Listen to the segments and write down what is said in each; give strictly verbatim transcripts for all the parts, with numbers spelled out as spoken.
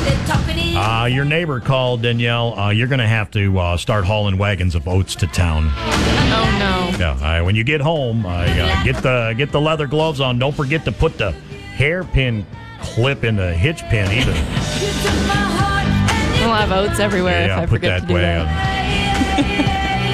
Uh, your neighbor called, Danielle. Uh, you're going to have to uh, start hauling wagons of oats to town. Oh, no. Yeah, uh, when you get home, uh, uh, get the get the leather gloves on. Don't forget to put the hairpin clip in the hitch pin either. We'll have oats everywhere yeah, if I put forget that to do way that.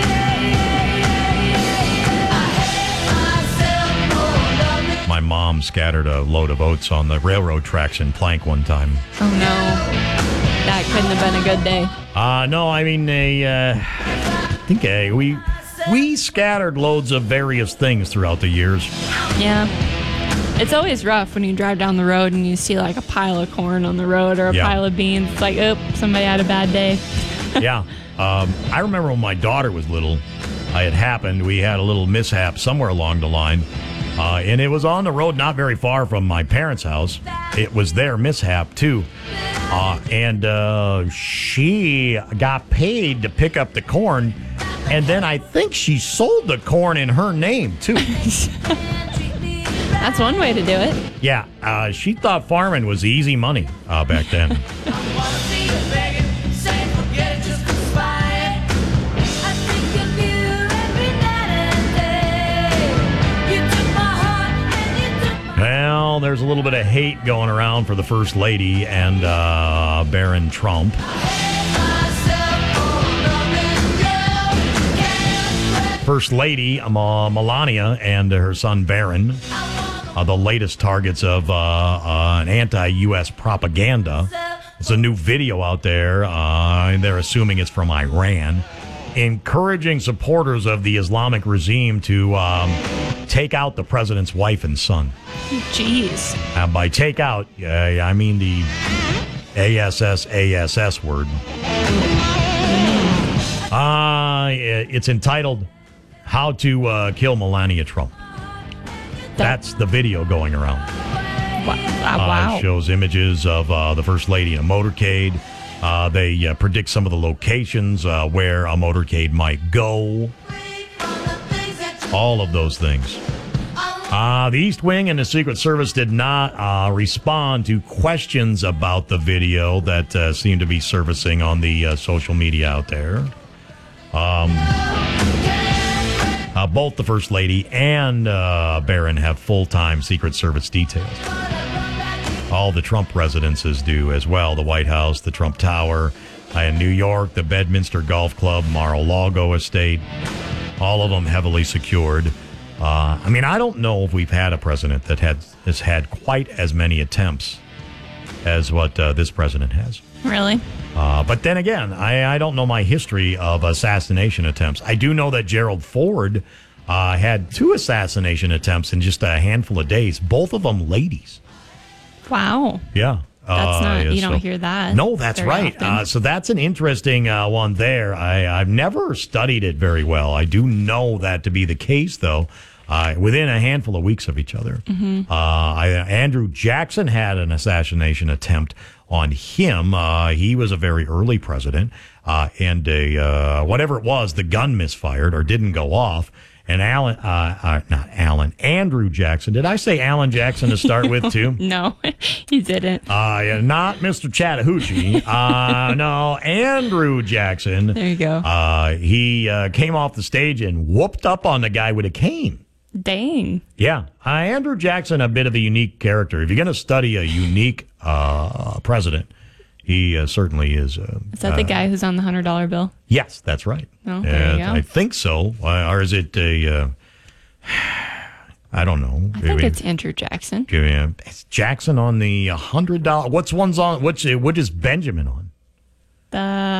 My mom scattered a load of oats on the railroad tracks in Plank one time. Oh, no. That couldn't have been a good day. Uh, no, I mean, a, uh, I think uh, we we scattered loads of various things throughout the years. Yeah. It's always rough when you drive down the road and you see like a pile of corn on the road or a Yeah. pile of beans. It's like, oh, somebody had a bad day. Yeah. Um, I remember when my daughter was little, uh, it happened. We had a little mishap somewhere along the line. Uh, and it was on the road not very far from my parents' house. It was their mishap, too. Uh, and uh, she got paid to pick up the corn. And then I think she sold the corn in her name, too. That's one way to do it. Yeah, uh, she thought farming was easy money uh, back then. Well, there's a little bit of hate going around for the First Lady and uh, Barron Trump. First Lady uh, Melania and her son Barron are the latest targets of uh, uh, an anti-U S propaganda. There's a new video out there, uh, and they're assuming it's from Iran, encouraging supporters of the Islamic regime to um, take out the president's wife and son. Jeez. Uh, by take out, uh, I mean the A S S A S S word. Uh, it's entitled How to uh, Kill Melania Trump. That's the video going around. Wow. wow. Uh, shows images of uh, the First Lady in a motorcade. Uh, they uh, predict some of the locations uh, where a motorcade might go. All of those things. Uh, the East Wing and the Secret Service did not uh, respond to questions about the video that uh, seem to be surfacing on the uh, social media out there. Um, uh, both the First Lady and uh, Barron have full-time Secret Service details. All the Trump residences do as well. The White House, the Trump Tower, uh, in New York, the Bedminster Golf Club, Mar-a-Lago Estate, all of them heavily secured. Uh, I mean, I don't know if we've had a president that had, has had quite as many attempts as what uh, this president has. Really? Uh, but then again, I, I don't know my history of assassination attempts. I do know that Gerald Ford uh, had two assassination attempts in just a handful of days, both of them ladies. Wow. Yeah. That's uh, not, you so, don't hear that. No, that's right. Uh, so that's an interesting uh, one there. I, I've never studied it very well. I do know that to be the case, though. Uh, within a handful of weeks of each other. Mm-hmm. Uh, I, Andrew Jackson had an assassination attempt on him. Uh, he was a very early president, uh, and a, uh, whatever it was, the gun misfired or didn't go off. And Alan, uh, uh, not Alan, Andrew Jackson. Did I say Alan Jackson to start with, too? No, he didn't. Uh, yeah, not Mister Chattahoochee. Uh, no, Andrew Jackson. There you go. Uh, he uh, came off the stage and whooped up on the guy with a cane. Dang. Yeah. Uh, Andrew Jackson, a bit of a unique character. If you're going to study a unique uh, president, he uh, certainly is. Uh, Is that the uh, guy who's on the one hundred dollar bill? Yes, that's right. Oh, there you go. I think so. Uh, or is it a... Uh, I don't know. I think it's Andrew Jackson. Uh, it's Jackson on the one hundred dollar... What's one's on... What's, what is Benjamin on? The...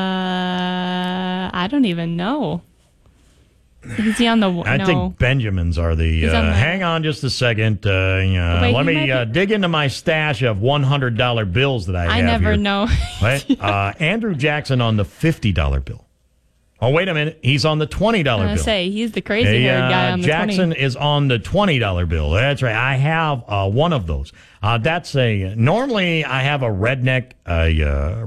I don't even know. Is he on the... I no. think Benjamins are the, uh, on the... Hang on just a second. Uh, yeah, Wait, let me be... uh, dig into my stash of one hundred dollar bills that I, I have never here. know. Right? uh, Andrew Jackson on the fifty dollar bill. Oh, wait a minute. He's on the twenty dollar I bill. say, he's the crazy-haired uh, guy on the Jackson twenty. is on the twenty dollar bill. That's right. I have uh, one of those. Uh, that's a... Normally, I have a redneck... Uh, uh,